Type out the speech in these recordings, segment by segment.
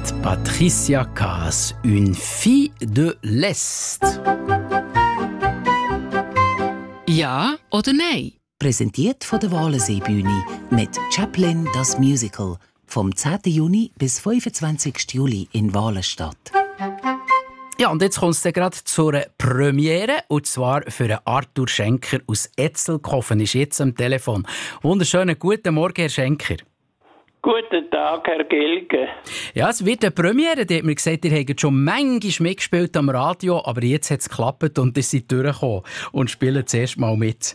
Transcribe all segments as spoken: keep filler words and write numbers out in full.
mit Patricia Kaas, «Une fille de l'Est». Ja oder nein? Präsentiert von der Walensee-Bühne mit Chaplin das Musical vom zehnten Juni bis fünfundzwanzigsten Juli in Walenstadt. Ja, und jetzt kommt es gerade zur Premiere, und zwar für Arthur Schenker aus Etzelkofen, ist jetzt am Telefon. Wunderschönen guten Morgen, Herr Schenker. Guten Tag, Herr Gilge. Ja, es wird eine Premiere. Die hat mir gesagt, ihr habt schon manchmal mitgespielt am Radio, aber jetzt hat es geklappt und ihr seid durchgekommen und spielen zuerst mal mit.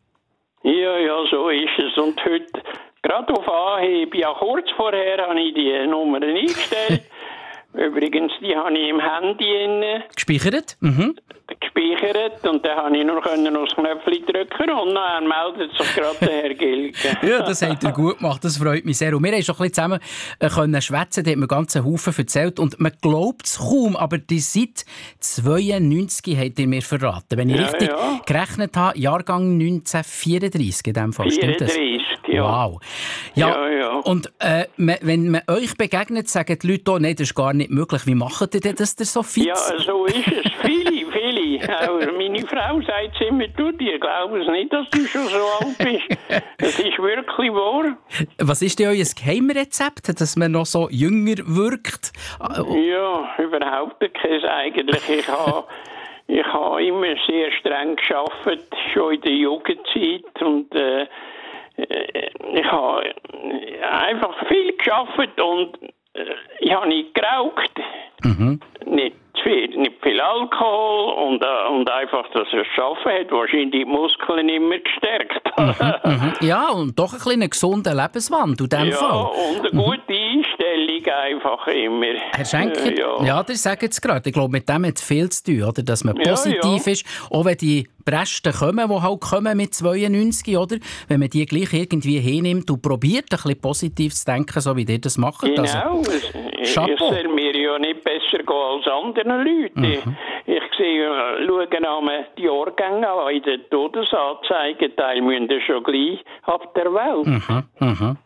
Ja, ja, so ist es. Und heute, gerade auf Anhieb, ja kurz vorher habe ich die Nummer eingestellt. Übrigens, die habe ich im Handy in, Gespeichert? Mhm. gespeichert und dann konnte ich nur aufs Knöpfchen drücken und dann meldet sich gerade der Herr Gilge. Ja, das habt ihr gut gemacht, das freut mich sehr. Und wir haben schon ein bisschen zusammen äh, können schwätzen, da hat mir ganz einen Haufen erzählt und man glaubt es kaum, aber die seit zweiundneunzig habt ihr mir verraten. Wenn ich Ja, richtig ja. gerechnet habe, Jahrgang neunzehnhundertvierunddreissig in dem Fall, stimmt das? vierunddreissig, ja. Wow. Ja, Ja, ja. und äh, me- wenn man euch begegnet, sagen die Leute auch, nein, das ist gar nicht möglich. Wie macht ihr denn, dass ihr so fit Ja, so ist es. Viele, viele. Auch meine Frau sagt es immer, du, die glauben es nicht, dass du schon so alt bist. Das ist wirklich wahr. Was ist denn euer Geheimrezept, dass man noch so jünger wirkt? Ja, überhaupt kein eigentlich. Ich habe ich ha immer sehr streng gearbeitet, schon in der Jugendzeit. Und äh, äh, ich habe einfach viel gearbeitet und äh, ich habe nicht geraucht. Mhm. Nicht viel, nicht viel Alkohol und, äh, und einfach, dass er es schaffen hat, wahrscheinlich die Muskeln immer gestärkt. Mhm. Ja, und doch ein bisschen einen gesunden Lebenswandel in diesem Ja, Fall. und eine gute Einstellung einfach immer. Herr Schenker, Äh, ja, ja. das sagen es gerade. Ich glaube, mit dem hat es viel zu tun, oder? Dass man Ja, positiv ja. ist, auch wenn die Bresten kommen, die halt kommen mit zweiundneunzig, oder? Wenn man die gleich irgendwie hinnimmt und probiert, ein bisschen positiv zu denken, so wie ihr das macht. Genau, Also, es, es Chapeau. soll mir ja nicht besser gehen als anderen Leuten. Mhm. Ich sehe, äh, schaue einmal die Jahrgänge an, in den Todesanzeigenteil müssen ja schon gleich ab der Welt. mhm, mhm.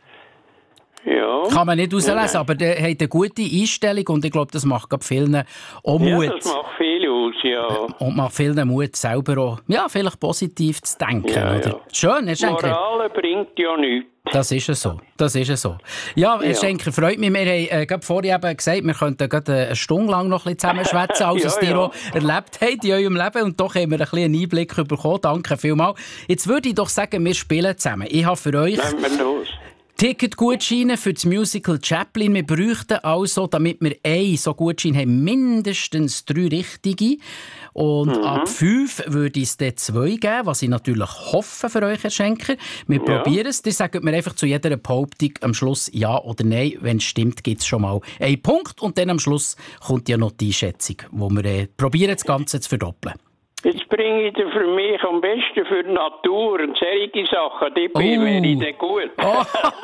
Ja. Kann man nicht rauslesen, Ja. aber der hat eine gute Einstellung und ich glaube, das macht gerade vielen auch Mut. Ja, das macht viel aus, ja. Und macht vielen Mut, selber auch, ja, vielleicht positiv zu denken. Ja, oder? ja. Schön, Herr Schenker. Moral bringt ja nichts. Das ist es so. Das ist es so. Ja, Herr Ja. Schenker, freut mich. Wir haben äh, gerade vorher eben gesagt, wir könnten gerade eine Stunde lang noch ein bisschen zusammenschwätzen, als Ja, es ihr ja. auch erlebt habt in eurem Leben. Und doch haben wir ein bisschen einen Einblick bekommen. Danke vielmals. Jetzt würde ich doch sagen, wir spielen zusammen. Ich habe für euch Nehmen wir los. Ticketgutscheine für das Musical Chaplin. Wir bräuchten also, damit wir einen so Gutschein haben, mindestens drei richtige. Und Mhm. ab fünf würde es dann zwei geben, was ich natürlich hoffe für euch, Herr Schenker. Wir Ja. probieren es. Ihr sagt mir einfach zu jeder Behauptung am Schluss ja oder nein. Wenn es stimmt, gibt es schon mal einen Punkt. Und dann am Schluss kommt ja noch die Einschätzung, wo wir äh, probieren, das Ganze zu verdoppeln. Jetzt bringe ich dir für mich am besten für die Natur und solche Sachen. Die Oh. wäre ich dann gut. Oh.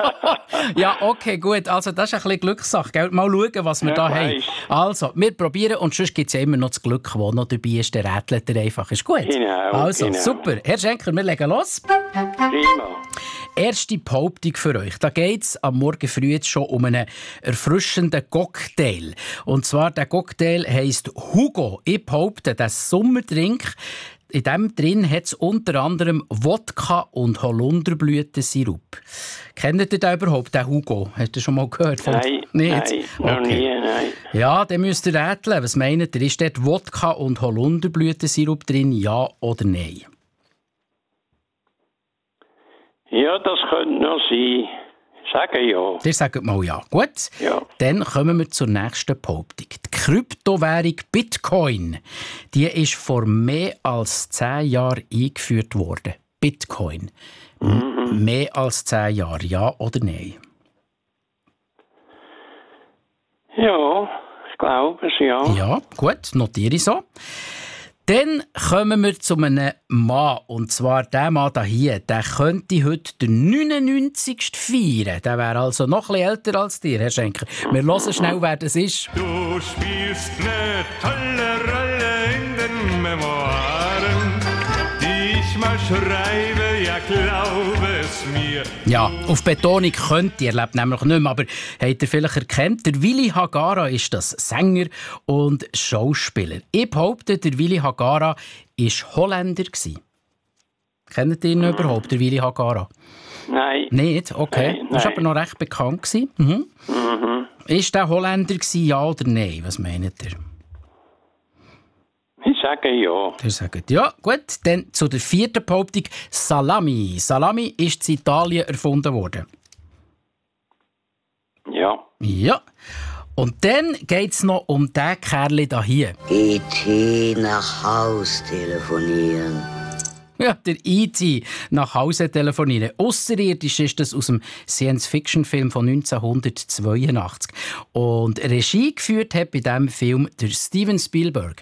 Ja, okay, gut. Also das ist ein bisschen Glückssache. Gell? Mal schauen, was wir Ja, da haben. weiss. Also, wir probieren und sonst gibt es ja immer noch das Glück, das noch dabei ist. Der rätselt er einfach. Ist gut? Genau, Also, genau. super. Herr Schenker, wir legen los. Prima. Erste Behauptung für euch. Da geht es am Morgen früh jetzt schon um einen erfrischenden Cocktail. Und zwar, der Cocktail heisst Hugo. Ich behaupte, der Sommerdrink, in dem drin hat es unter anderem Wodka und Holunderblütensirup. Kennt ihr den überhaupt, den Hugo? Habt ihr schon mal gehört? Von... Nein, Nicht? nein, noch Okay. nie, nein. Ja, dann müsst ihr rätseln. Was meint ihr? Ist dort Wodka und Holunderblütensirup drin, ja oder nein? Ja, das könnte noch sein. Sagen ja. Ihr sagt mal ja. Gut, Ja. dann kommen wir zur nächsten Behauptung. Die Kryptowährung Bitcoin, die ist vor mehr als zehn Jahren eingeführt worden. Bitcoin. M- Mehr als zehn Jahre, ja oder nein? Ja, ich glaube es, ja. Ja, gut, notiere ich so. Dann kommen wir zu einem Mann. Und zwar der Mann hier. Der könnte heute den neunundneunzigsten feiern. Der wäre also noch ein bisschen älter als dir, Herr Schenker. Wir hören schnell, wer das ist. Du spielst eine tolle Rolle in den Memoiren, die ich ich mal schreibe, ja glaube es mir. Ja, auf Betonung könnt ihr, lebt nämlich nicht mehr, aber habt ihr vielleicht erkannt, der Willi Hagara ist das Sänger und Schauspieler. Ich behaupte, der Willi Hagara war Holländer. Kennt ihr ihn mhm. überhaupt, der Willi Hagara? Nein. Nicht? Okay. Nein, das war nein. aber noch recht bekannt. Mhm. Mhm. Ist der Holländer, ja oder nein? Was meint ihr? Ich sage ja. Ihr sagt ja. Gut, dann zu der vierten Behauptung. Salami. Salami ist in Italien erfunden worden. Ja. Ja. Und dann geht es noch um diesen Kerl hier. E T nach Haus telefonieren. Ja, der E T nach Hause telefonieren. Ausserirdisch ist das aus dem Science-Fiction-Film von neunzehnhundertzweiundachtzig. Und Regie geführt hat bei diesem Film der Steven Spielberg.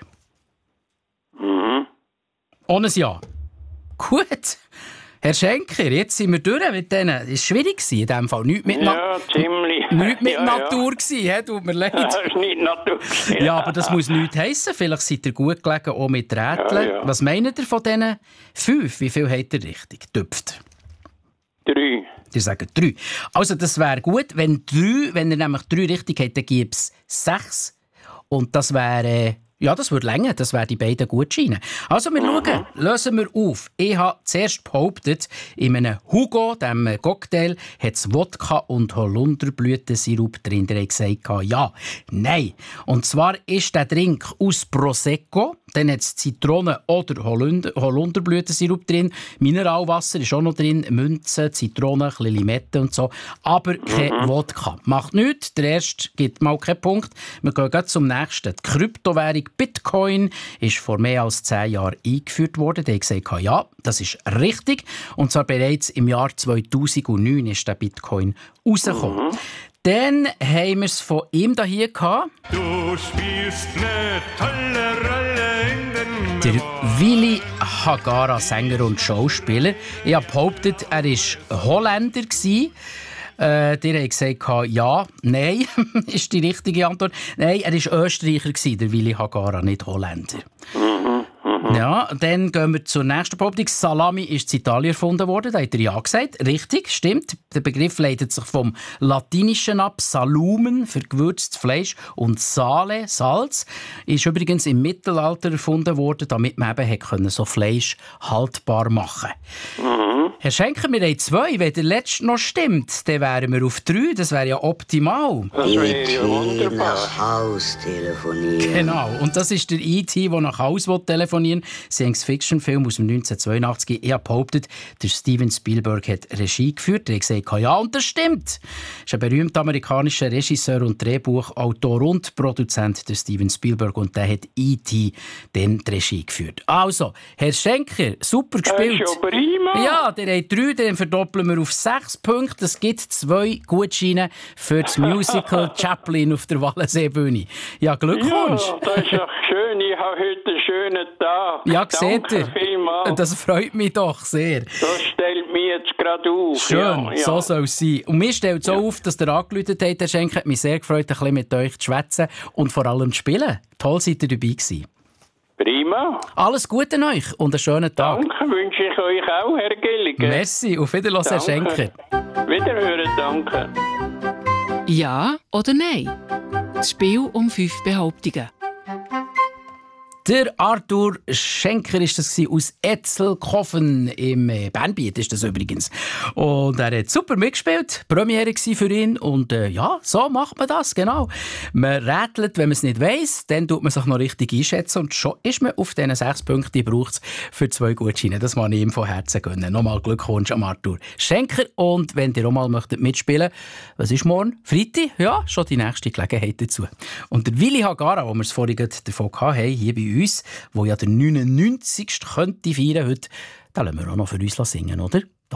Mhm. Ohne ein Ja. Gut. Herr Schenker, jetzt sind wir durch mit denen. Es war schwierig in diesem Fall. Nichts mit, Na- Ja, ziemlich. Nichts mit ja, Natur gewesen, he? Tut mir leid. Ja. Das ist nicht Natur. Ja, aber das muss nichts heissen. Vielleicht seid ihr gut gelegen, auch mit Rätseln. Ja, ja. Was meint ihr von diesen fünf? Wie viel habt ihr richtig getüpft? Drei. Die sagen drei. Also das wäre gut, wenn drei, wenn ihr nämlich drei richtig habt, dann gäbe es sechs. Und das wäre... Ja, das würde länger, das wären die beiden Gutscheine. Also, wir mhm. schauen, lösen wir auf. Ich habe zuerst behauptet, in einem Hugo, dem Cocktail, hat es Wodka und Holunderblütensirup drin. Der hat gesagt, ja, nein. Und zwar ist der Drink aus Prosecco, dann hat es Zitrone- oder Holunder- Holunderblütensirup drin, Mineralwasser ist auch noch drin, Münze, Zitrone, ein bisschen Limette und so, aber kein mhm. Wodka. Macht nichts, der erste gibt mal keinen Punkt. Wir gehen gleich zum nächsten. Die Kryptowährung Bitcoin ist vor mehr als zehn Jahren eingeführt worden. Der hat gesagt, ja, das ist richtig. Und zwar bereits im Jahr zweitausendneun ist der Bitcoin rausgekommen. Mhm. Dann haben wir es von ihm hier gehabt. Du spielst eine tolle Rolle in den Der Willi Hagara, Sänger und Schauspieler. Ich habe behauptet, er war Holländer. Äh, der hat gesagt, ja, nein, ist die richtige Antwort. Nein, er war Österreicher, der Willi Hagara, nicht Holländer. Mhm. Mhm. Ja, dann gehen wir zur nächsten Behauptung. Salami ist in Italien erfunden worden, da hat er ja gesagt. Richtig, stimmt. Der Begriff leitet sich vom Latinischen ab. Salumen für gewürztes Fleisch und Sale, Salz, ist übrigens im Mittelalter erfunden worden, damit man eben können, so Fleisch haltbar machen konnte. Mhm. Herr Schenker, wir haben zwei. Wenn der letzte noch stimmt, dann wären wir auf drei. Das wäre ja optimal. Das wäre ja wunderbar. Nach Haus telefonieren. Genau. Und das ist der E T, der nach Hause telefonieren will. Science-Fiction-Film aus dem neunzehnhundertzweiundachtzig. Ich habe behauptet, der Steven Spielberg hat Regie geführt. Er hat gesagt, ja, und das stimmt. Er ist ein berühmter amerikanischer Regisseur und Drehbuchautor und Produzent, der Steven Spielberg. Und der hat E T dann die Regie geführt. Also, Herr Schenker, super gespielt. Das ist ja prima. Ja, der hat drei, dann verdoppeln wir auf sechs Punkte. Es gibt zwei Gutscheine für das Musical Chaplin auf der Wallenseebühne. Ja, Glückwunsch. Ja, das ist doch schön. Ich habe heute einen schönen Tag. Ja, seht Danke ihr. vielmals. Das freut mich doch sehr. Das stellt mich jetzt gerade auf. Schön, ja, ja. so soll es sein. Und mir stellt so ja. auf, dass ihr angerufen habt, Herr Schenker. Hat mich sehr gefreut, ein bisschen mit euch zu schwätzen und vor allem zu spielen. Toll seid ihr dabei gewesen. Prima. Alles Gute an euch und einen schönen Tag. Danke, wünsche ich euch auch, Herr Gilliger. Merci, auf Wiedersehen, Herr Schenker. Wiederhören, danke. Ja oder nein? Das Spiel um fünf Behauptungen. Der Arthur Schenker ist das aus Etzelkofen im Bernbiet ist das übrigens. Und er hat super mitgespielt, Premiere für ihn und äh, ja, so macht man das, genau. Man rätselt, wenn man es nicht weiss, dann tut man sich noch richtig einschätzen und schon ist man auf diesen sechs Punkten, die braucht es für zwei Gutscheine. Das mag ich ihm von Herzen gönnen. Nochmal Glückwunsch an Arthur Schenker und wenn ihr auch mal möchtet mitspielen, was ist morgen? Freitag? Ja, schon die nächste Gelegenheit dazu. Und der Willi Hagara, wo wir es vorhin davon hatten, hier bei uns, wo ja der neunundneunzigste könnte feiern heute, da lassen wir auch noch für uns singen, oder?